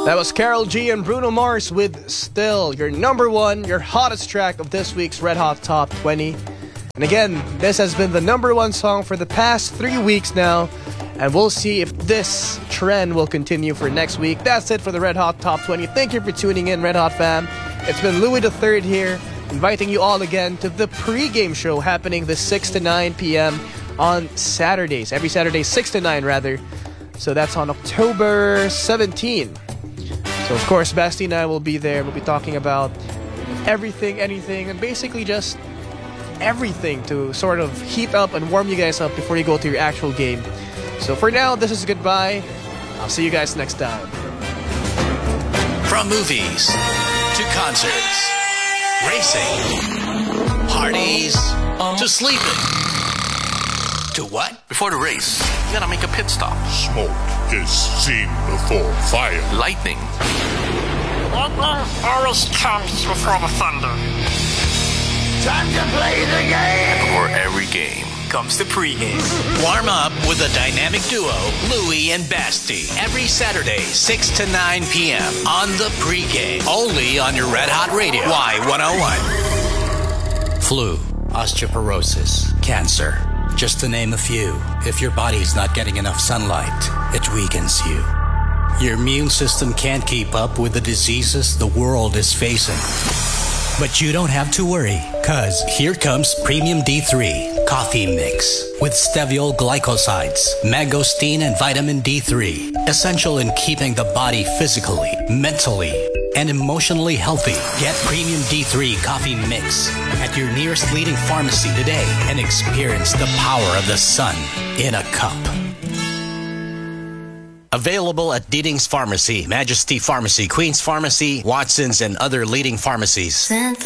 That was Karol G and Bruno Mars with Still, your number one, your hottest track of this week's Red Hot Top 20. And again, this has been the number one song for the past 3 weeks now. And we'll see if this trend will continue for next week. That's it for the Red Hot Top 20. Thank you for tuning in, Red Hot fam. It's been Louis III here, inviting you all again to the pre-game show happening this 6 to 9 p.m. on Saturdays. Every Saturday, 6 to 9 rather. So that's on October 17. So of course, Basti and I will be there. We'll be talking about everything, anything, and basically just everything to sort of heat up and warm you guys up before you go to your actual game. So for now, this is goodbye. I'll see you guys next time. From movies to concerts, racing, parties, to sleeping. To what? Before the race, you gotta make a pit stop. Smoke is seen before fire. Lightning. Lightning always comes before the thunder. Time to play the game! Before every game comes the pregame. Warm up with a dynamic duo, Louie and Basti. Every Saturday, 6 to 9 p.m. on the pregame. Only on your Red Hot Radio. Y101. Flu, osteoporosis, cancer. Just to name a few. If your body's not getting enough sunlight, it weakens you. Your immune system can't keep up with the diseases the world is facing. But you don't have to worry, cause here comes Premium D3 Coffee Mix with steviol glycosides, mangosteen, and vitamin D3. Essential in keeping the body physically, mentally, and emotionally healthy. Get Premium D3 Coffee Mix at your nearest leading pharmacy today and experience the power of the sun in a cup. Available at Deeding's Pharmacy, Majesty Pharmacy, Queen's Pharmacy, Watson's, and other leading pharmacies.